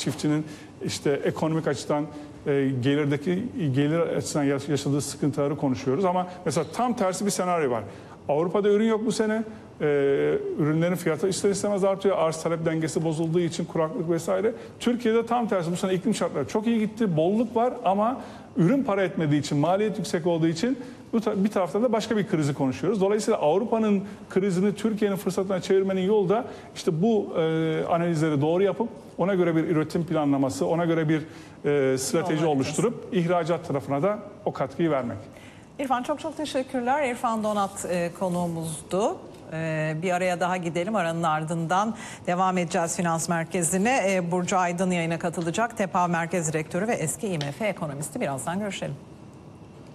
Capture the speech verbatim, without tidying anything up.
çiftçinin işte ekonomik açıdan e, gelirdeki gelir açısından yaşadığı sıkıntıları konuşuyoruz. Ama mesela tam tersi bir senaryo var. Avrupa'da ürün yok bu sene. Ee, ürünlerin fiyatı ister istemez artıyor. Arz talep dengesi bozulduğu için kuraklık vesaire. Türkiye'de tam tersi, bu sene iklim şartları çok iyi gitti. Bolluk var ama ürün para etmediği için, maliyet yüksek olduğu için bu ta bir taraftan da başka bir krizi konuşuyoruz. Dolayısıyla Avrupa'nın krizini Türkiye'nin fırsatına çevirmenin yolu da işte bu e, analizleri doğru yapıp ona göre bir üretim planlaması, ona göre bir e, strateji Doğru, oluşturup ihracat tarafına da o katkıyı vermek. İrfan, çok çok teşekkürler. İrfan Donat e, konuğumuzdu. E, bir araya daha gidelim. Aranın ardından devam edeceğiz Finans Merkezi'ne. E, Burcu Aydın yayına katılacak. TEPA Merkez Direktörü ve eski I M F ekonomisti. Birazdan görüşelim.